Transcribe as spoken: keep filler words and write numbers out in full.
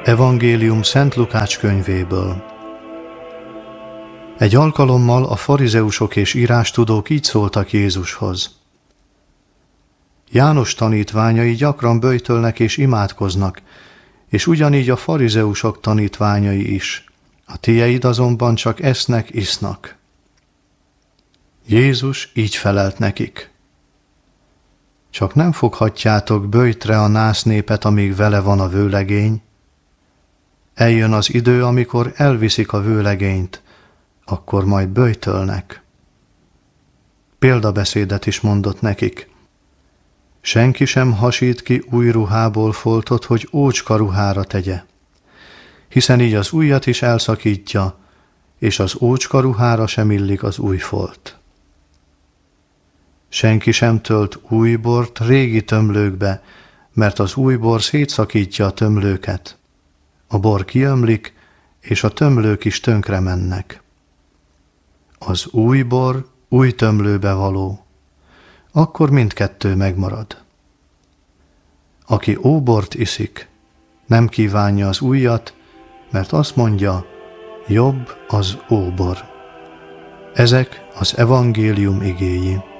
Evangélium Szent Lukács könyvéből. Egy alkalommal a farizeusok és írástudók így szóltak Jézushoz. János tanítványai gyakran böjtölnek és imádkoznak, és ugyanígy a farizeusok tanítványai is. A tieid azonban csak esznek, isznak. Jézus így felelt nekik. Csak nem foghatjátok böjtre a násznépet, amíg vele van a vőlegény. Eljön az idő, amikor elviszik a vőlegényt, akkor majd böjtölnek. Példabeszédet is mondott nekik. Senki sem hasít ki új ruhából foltot, hogy ócska ruhára tegye, hiszen így az újat is elszakítja, és az ócska ruhára sem illik az új folt. Senki sem tölt új bort régi tömlőkbe, mert az új bor szétszakítja a tömlőket. A bor kiömlik, és a tömlők is tönkre mennek. Az új bor új tömlőbe való, akkor mindkettő megmarad. Aki óbort iszik, nem kívánja az újat, mert azt mondja, jobb az óbor. Ezek az evangélium igéi.